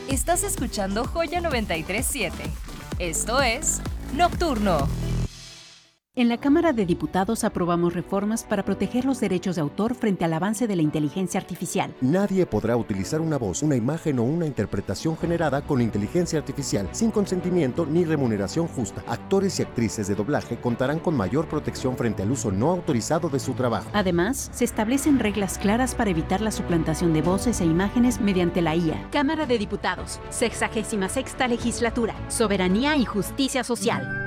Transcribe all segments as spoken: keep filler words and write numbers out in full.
Estás escuchando Joya noventa y tres punto siete. Esto es Nocturno. En la Cámara de Diputados aprobamos reformas para proteger los derechos de autor frente al avance de la inteligencia artificial. Nadie podrá utilizar una voz, una imagen o una interpretación generada con inteligencia artificial sin consentimiento ni remuneración justa. Actores y actrices de doblaje contarán con mayor protección frente al uso no autorizado de su trabajo. Además, se establecen reglas claras para evitar la suplantación de voces e imágenes mediante la I A. Cámara de Diputados, sexagésima sexta legislatura, soberanía y justicia social.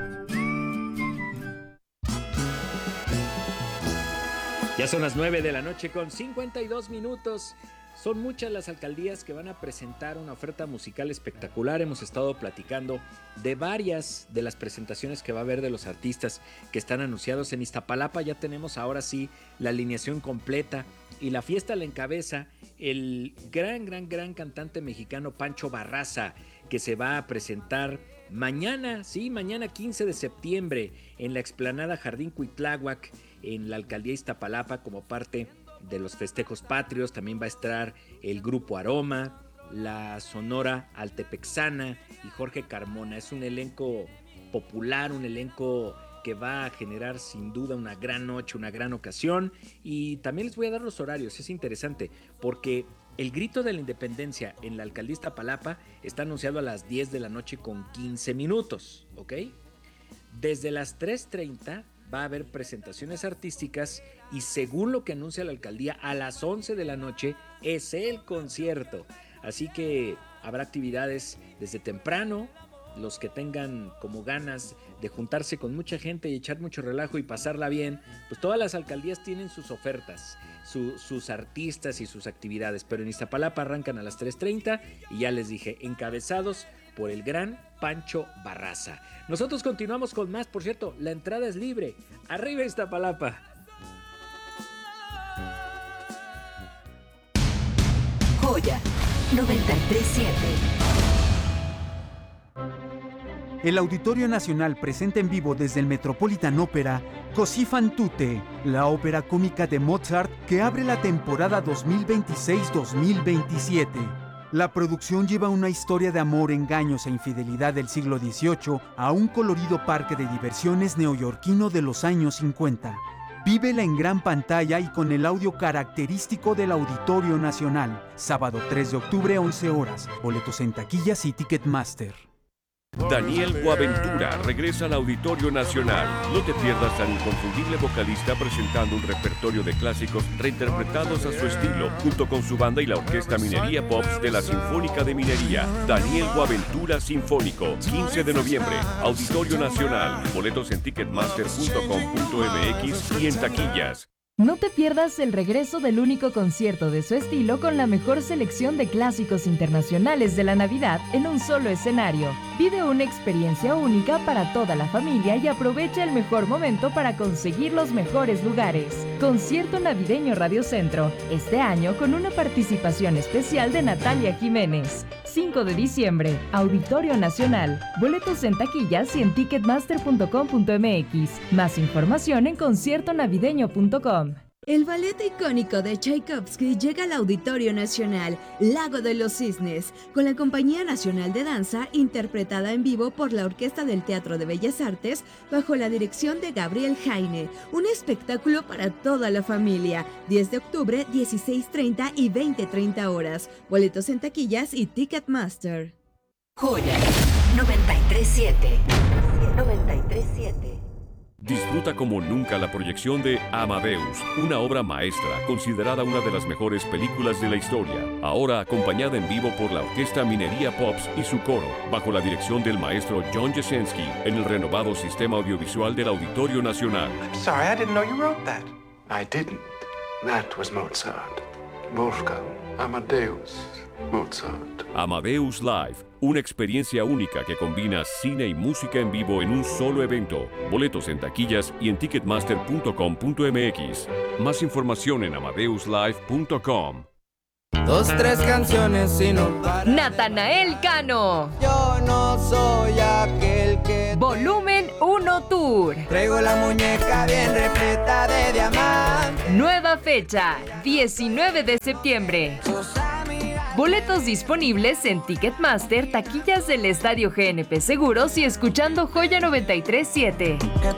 Ya son las nueve de la noche con cincuenta y dos minutos. Son muchas las alcaldías que van a presentar una oferta musical espectacular. Hemos estado platicando de varias de las presentaciones que va a haber de los artistas que están anunciados en Iztapalapa. Ya tenemos ahora sí la alineación completa y la fiesta la encabeza el gran, gran, gran cantante mexicano Pancho Barraza, que se va a presentar mañana, sí, mañana quince de septiembre en la explanada Jardín Cuitláhuac, en la alcaldía Iztapalapa, como parte de los festejos patrios. También va a estar el grupo Aroma, la Sonora Altepexana y Jorge Carmona. Es un elenco popular, un elenco que va a generar sin duda una gran noche, una gran ocasión. Y también les voy a dar los horarios, es interesante, porque el grito de la independencia en la alcaldía Iztapalapa está anunciado a las diez de la noche con quince minutos, ¿ok? Desde las tres treinta va a haber presentaciones artísticas y, según lo que anuncia la alcaldía, a las once de la noche es el concierto. Así que habrá actividades desde temprano. Los que tengan como ganas de juntarse con mucha gente y echar mucho relajo y pasarla bien, pues todas las alcaldías tienen sus ofertas, su, sus artistas y sus actividades. Pero en Iztapalapa arrancan a las tres treinta y ya les dije, encabezados por el gran Pancho Barraza. Nosotros continuamos con más. Por cierto, la entrada es libre. Arriba Iztapalapa. Joya noventa y tres punto siete. El Auditorio Nacional presenta en vivo desde el Metropolitan Opera Così fan tutte, la ópera cómica de Mozart que abre la temporada dos mil veintiséis dos mil veintisiete. La producción lleva una historia de amor, engaños e infidelidad del siglo dieciocho a un colorido parque de diversiones neoyorquino de los años cincuenta. Vívela en gran pantalla y con el audio característico del Auditorio Nacional. Sábado tres de octubre, once horas. Boletos en taquillas y Ticketmaster. Daniel Boaventura regresa al Auditorio Nacional. No te pierdas al inconfundible vocalista presentando un repertorio de clásicos reinterpretados a su estilo, junto con su banda y la Orquesta Minería Pops de la Sinfónica de Minería. Daniel Boaventura Sinfónico, quince de noviembre, Auditorio Nacional. Boletos en ticketmaster punto com punto m x y en taquillas. No te pierdas el regreso del único concierto de su estilo con la mejor selección de clásicos internacionales de la Navidad en un solo escenario. Vive una experiencia única para toda la familia y aprovecha el mejor momento para conseguir los mejores lugares. Concierto Navideño Radio Centro, este año con una participación especial de Natalia Jiménez. cinco de diciembre, Auditorio Nacional. Boletos en taquillas y en ticketmaster punto com punto m x. Más información en concierto navideño punto com. El ballet icónico de Tchaikovsky llega al Auditorio Nacional, Lago de los Cisnes, con la Compañía Nacional de Danza, interpretada en vivo por la Orquesta del Teatro de Bellas Artes, bajo la dirección de Gabriel Jaine. Un espectáculo para toda la familia. diez de octubre, dieciséis treinta y veinte treinta horas. Boletos en taquillas y Ticketmaster. Joya noventa y tres punto siete. noventa y tres punto siete. Disfruta como nunca la proyección de Amadeus, una obra maestra considerada una de las mejores películas de la historia, ahora acompañada en vivo por la Orquesta Minería Pops y su coro, bajo la dirección del maestro John Jasenski, en el renovado sistema audiovisual del Auditorio Nacional. I'm sorry, I didn't know you wrote that. I didn't. That was Mozart. Wolfgang Amadeus Mozart. Amadeus Live, una experiencia única que combina cine y música en vivo en un solo evento. Boletos en taquillas y en ticketmaster punto com punto m x. Más información en amadeus live punto com. Dos, tres canciones y no para. Natanael Cano. Yo no soy aquel que. Volumen uno Tour. Traigo la muñeca bien repleta de diamantes. Nueva fecha, diecinueve de septiembre. Sus amigas Boletos disponibles en Ticketmaster, taquillas del Estadio G N P Seguros y escuchando Joya noventa y tres siete.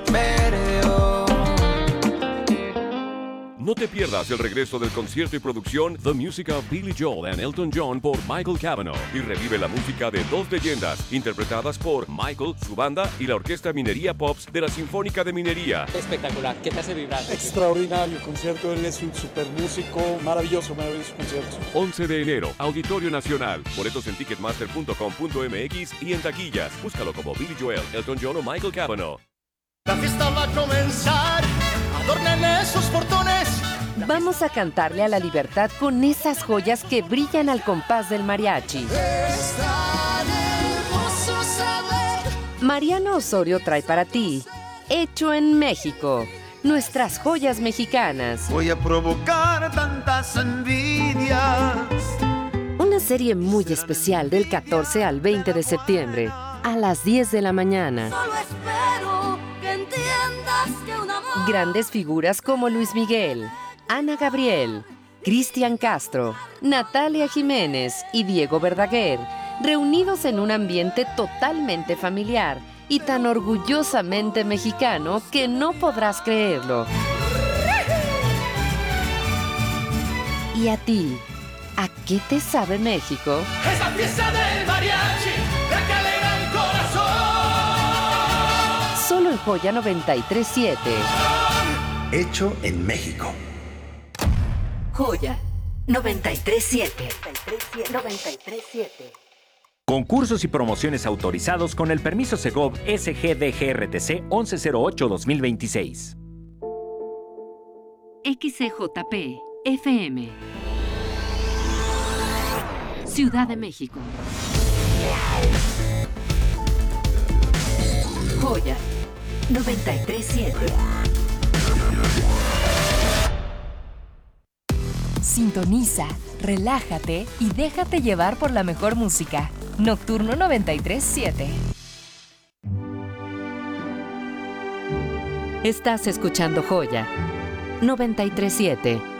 No te pierdas el regreso del concierto y producción The Music of Billy Joel and Elton John por Michael Cavanaugh y revive la música de dos leyendas interpretadas por Michael, su banda y la Orquesta Minería Pops de la Sinfónica de Minería. Espectacular, ¿qué te hace vibrar? Extraordinario concierto, él es un super músico, maravilloso, maravilloso concierto. once de enero, Auditorio Nacional. Boletos en ticketmaster punto com punto m x y en taquillas. Búscalo como Billy Joel, Elton John o Michael Cavanaugh. La fiesta va a comenzar, adornen esos portones. Vamos a cantarle a la libertad con esas joyas que brillan al compás del mariachi. Es tan hermoso saber. Mariano Osorio trae para ti, Hecho en México, nuestras joyas mexicanas. Voy a provocar tantas envidias. Una serie muy especial del catorce al veinte de septiembre, a las diez de la mañana. Solo espero que entiendas que un amor... Grandes figuras como Luis Miguel, Ana Gabriel, Cristian Castro, Natalia Jiménez y Diego Verdaguer, reunidos en un ambiente totalmente familiar y tan orgullosamente mexicano que no podrás creerlo. ¿Y a ti? ¿A qué te sabe México? Es la fiesta del mariachi, la que alegra el corazón. Solo en Joya noventa y tres siete. Hecho en México. Joya noventa y tres siete. noventa y tres siete. Concursos y promociones autorizados con el permiso Segov S G D G R T C once cero ocho dos mil veintiséis. X C J P F M Ciudad de México. Joya noventa y tres siete. Sintoniza, relájate y déjate llevar por la mejor música. Nocturno noventa y tres siete. Estás escuchando Joya noventa y tres siete.